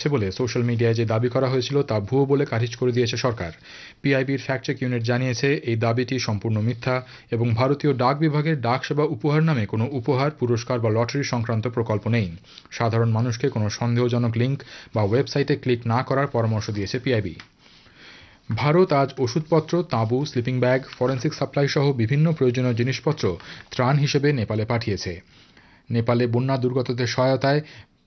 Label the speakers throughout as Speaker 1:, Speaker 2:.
Speaker 1: আসছে বলে সোশ্যাল মিডিয়ায় যে দাবি করা হয়েছিল তা ভুয়ো বলে খারিজ করে দিয়েছে সরকার। পিআইবির ফ্যাক্ট চেক ইউনিট জানিয়েছে এই দাবিটি সম্পূর্ণ মিথ্যা এবং ভারতীয় ডাক বিভাগের ডাক সেবা উপহার নামে কোনো উপহার, পুরস্কার বা লটারি সংক্রান্ত প্রকল্প নেই। সাধারণ মানুষকে কোনো সন্দেহজনক লিঙ্ক বা ওয়েবসাইটে ক্লিক না করার পরামর্শ দিয়েছে পিআইবি। ভারত আজ ওষুধপত্র, তাঁবু, স্লিপিং ব্যাগ, ফরেনসিক সাপ্লাই সহ বিভিন্ন প্রয়োজনীয় জিনিসপত্র ত্রাণ হিসেবে নেপালে পাঠিয়েছে। নেপালে বন্যা দুর্গতদের সহায়তায়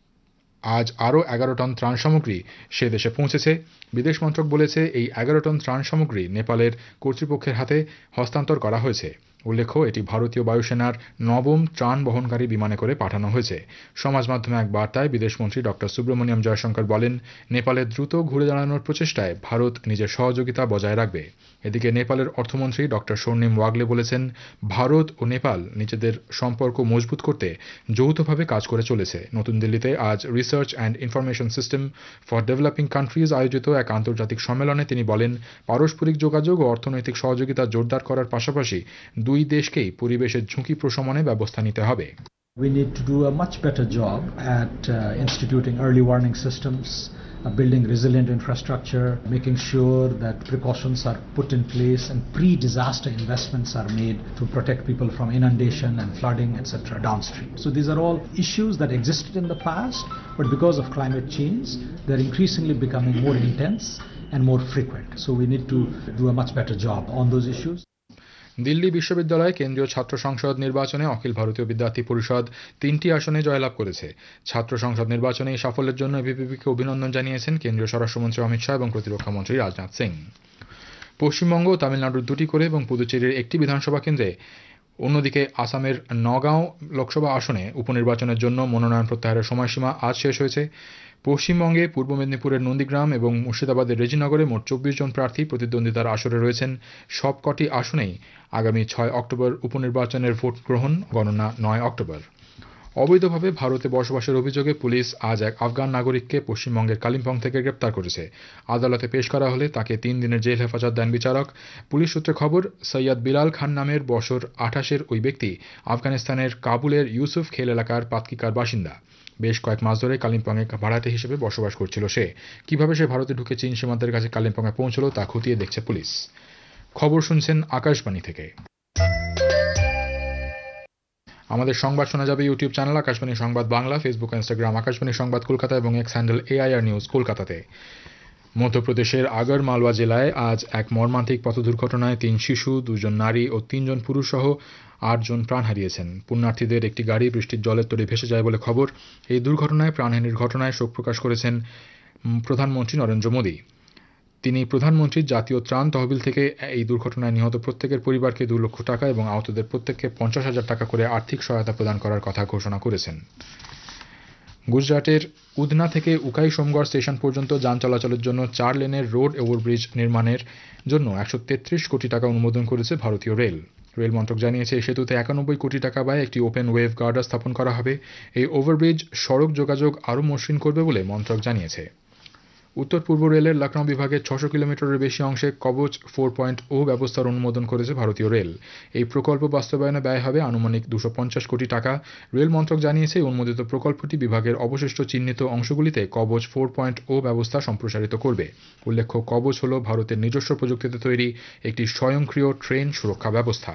Speaker 1: আজ আরও 11 টন ত্রাণ সামগ্রী সে দেশে পৌঁছেছে। বিদেশ মন্ত্রক বলেছে এই 11 টন ত্রাণ সামগ্রী নেপালের কর্তৃপক্ষের হাতে হস্তান্তর করা হয়েছে। উল্লেখ্য, এটি ভারতীয় বায়ুসেনার নবম ত্রাণ বহনকারী বিমানে করে পাঠানো হয়েছে। সমাজ মাধ্যমে এক বার্তায় বিদেশমন্ত্রী ডক্টর সুব্রমণিয়াম জয়শঙ্কর বলেন, নেপালের দ্রুত ঘুরে দাঁড়ানোর প্রচেষ্টায় ভারত নিজের সহযোগিতা বজায় রাখবে। এদিকে নেপালের অর্থমন্ত্রী ডক্টর স্বর্ণিম ওয়াগলে বলেছেন, ভারত ও নেপাল নিজেদের সম্পর্ক মজবুত করতে যৌথভাবে কাজ করে চলেছে। নতুন দিল্লিতে আজ research and information system for developing countries আয়োজিত এক আন্তর্জাতিক সম্মেলনে তিনি বলেন, পারস্পরিক যোগাযোগ ও অর্থনৈতিক সহযোগিতা জোরদার করার পাশাপাশি দুই দেশকেই পরিবেশের ঝুঁকি প্রশমনে ব্যবস্থা নিতে হবে।
Speaker 2: We need to do a much better job at instituting early warning systems, building resilient infrastructure, making sure that precautions are put in place and pre-disaster investments are made to protect people from inundation and flooding, etc. downstream. So these are all issues that existed in the past, but because of climate change, they're increasingly becoming more intense and more frequent. So we need to do a much better job on those issues.
Speaker 1: Delhi বিশ্ববিদ্যালয় কেন্দ্রীয় ছাত্র সংসদ নির্বাচনে অখিল ভারতীয় বিদ্যার্থী পরিষদ 3টি আসনে জয়লাভ করেছে। ছাত্র সংসদ নির্বাচনে এই সাফল্যের জন্য এবিভিপিকে অভিনন্দন জানিয়েছেন কেন্দ্রীয় স্বরাষ্ট্রমন্ত্রী অমিত শাহ এবং প্রতিরক্ষা মন্ত্রী রাজনাথ সিং। পশ্চিমবঙ্গ ও তামিলনাড়ুর 2টি করে এবং পুদুচেরির 1টি বিধানসভা কেন্দ্রে, অন্যদিকে আসামের নগাঁও লোকসভা আসনে উপনির্বাচনের জন্য মনোনয়ন প্রত্যাহারের সময়সীমা আজ শেষ হয়েছে। পশ্চিমবঙ্গে পূর্ব মেদিনীপুরের নন্দীগ্রাম এবং মুর্শিদাবাদের রেজিনগরে মোট 24 জন প্রার্থী প্রতিদ্বন্দ্বিতার আসরে রয়েছেন। সবকটি আসনেই আগামী 6 অক্টোবর উপনির্বাচনের ভোট গ্রহণ, গণনা 9 অক্টোবর। অবৈধভাবে ভারতে বসবাসের অভিযোগে পুলিশ আজ এক আফগান নাগরিককে পশ্চিমবঙ্গের কালিম্পং থেকে গ্রেপ্তার করেছে। আদালতে পেশ করা হলে তাকে 3 দিনের জেল হেফাজত দেন বিচারক। পুলিশ সূত্রে খবর, সৈয়দ বিলাল খান নামের বছর 28-এর ওই ব্যক্তি আফগানিস্তানের কাবুলের ইউসুফ খেল এলাকার পাতকিকার বাসিন্দা। বেশ কয়েক মাস ধরে কালিম্পংয়ে ভাড়াটে হিসেবে বসবাস করছিল সে। কিভাবে সে ভারতে ঢুকে চীন সীমান্তের কাছে কালিম্পংয়ে পৌঁছল তা খতিয়ে দেখছে পুলিশ। খবর শুনছেন আকাশবাণী থেকে। আমাদের সংবাদ শোনা যাবে ইউটিউব চ্যানেল আকাশবাণী সংবাদ বাংলা, ফেসবুক, ইনস্টাগ্রাম আকাশবাণী সংবাদ কলকাতা এবং এক্স হ্যান্ডেল AIR নিউজ কলকাতাতে। মধ্যপ্রদেশের আগর মালওয়া জেলায় আজ এক মর্মান্তিক পথ দুর্ঘটনায় 3 শিশু, 2 জন নারী ও 3 জন পুরুষ সহ 8 জন প্রাণ হারিয়েছেন। পুণ্যার্থীদের একটি গাড়ি বৃষ্টির জলের তলে ভেসে যায় বলে খবর। এই দুর্ঘটনায় প্রাণহানির ঘটনায় শোক প্রকাশ করেছেন প্রধানমন্ত্রী নরেন্দ্র মোদী। তিনি প্রধানমন্ত্রীর জাতীয় ত্রাণ তহবিল থেকে এই দুর্ঘটনায় নিহত প্রত্যেকের পরিবারকে 2 লক্ষ টাকা এবং আহতদের প্রত্যেককে 50,000 টাকা করে আর্থিক সহায়তা প্রদান করার কথা ঘোষণা করেছেন। গুজরাটের উধনা থেকে উকাই সোমগড় স্টেশন পর্যন্ত যান চলাচলের জন্য 4 লেনের রোড ওভারব্রিজ নির্মাণের জন্য 133 কোটি টাকা অনুমোদন করেছে ভারতীয় রেল। রেল মন্ত্রক জানিয়েছে এই সেতুতে 91 কোটি টাকা ব্যয়ে একটি ওপেন ওয়েভ গার্ডার স্থাপন করা হবে। এই ওভারব্রিজ সড়ক যোগাযোগ আরও মসৃণ করবে বলে মন্ত্রক জানিয়েছে। উত্তর পূর্ব রেলের লখনৌ বিভাগের 600 কিলোমিটারের বেশি অংশে কবচ 4.0 ব্যবস্থার অনুমোদন করেছে ভারতীয় রেল। এই প্রকল্প বাস্তবায়নে ব্যয় হবে আনুমানিক 250 কোটি টাকা। রেল মন্ত্রক জানিয়েছে অনুমোদিত প্রকল্পটি বিভাগের অবশিষ্ট চিহ্নিত অংশগুলিতে কবচ 4.0 ব্যবস্থা সম্প্রসারিত করবে। উল্লেখ্য, কবচ হল ভারতের নিজস্ব প্রযুক্তিতে তৈরি একটি স্বয়ংক্রিয় ট্রেন সুরক্ষা ব্যবস্থা।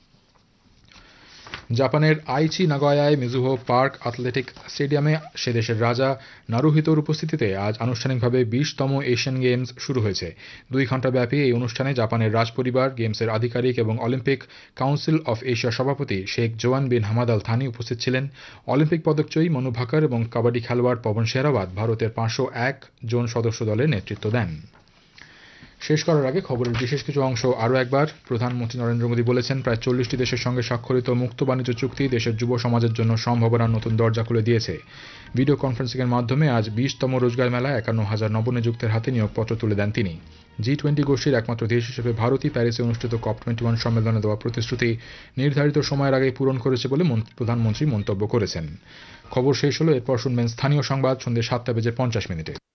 Speaker 1: জাপানের আইচি নাগোয়ায় মিজুহো পার্ক অ্যাথলেটিক স্টেডিয়ামে সে দেশের রাজা নারুহিতোর উপস্থিতিতে আজ আনুষ্ঠানিকভাবে 20তম এশিয়ান গেমস শুরু হয়েছে। 2 ঘণ্টা ব্যাপী এই অনুষ্ঠানে জাপানের রাজপরিবার, গেমসের আধিকারিক এবং অলিম্পিক কাউন্সিল অফ এশিয়ার সভাপতি শেখ জোয়ান বিন হামাদ আল থানি উপস্থিত ছিলেন। অলিম্পিক পদকজয়ী মনু ভাকর এবং কাবাডি খেলোয়াড় পবন শেহরাওয়াত ভারতের 501 জন সদস্য দলের নেতৃত্ব দেন। শেষ করার আগে খবরের বিশেষ কিছু অংশ আরও একবার। প্রধানমন্ত্রী নরেন্দ্র মোদী বলেছেন, প্রায় 40টি দেশের সঙ্গে স্বাক্ষরিত মুক্ত বাণিজ্য চুক্তি দেশের যুব সমাজের জন্য সম্ভাবনার নতুন দরজা খুলে দিয়েছে। ভিডিও কনফারেন্সিংয়ের মাধ্যমে আজ 20তম রোজগার মেলায় 51,000 নবনিযুক্তের হাতে নিয়োগপত্র তুলে দেন তিনি। G20 গোষ্ঠীর একমাত্র দেশ হিসেবে ভারতই প্যারিসে অনুষ্ঠিত COP21 সম্মেলনে দেওয়া প্রতিশ্রুতি নির্ধারিত সময়ের আগেই পূরণ করেছে বলে প্রধানমন্ত্রী মন্তব্য করেছেন। খবর শেষ হলো। এরপর শুনবেন স্থানীয় সংবাদ সন্ধ্যে 7:50 মিনিটে।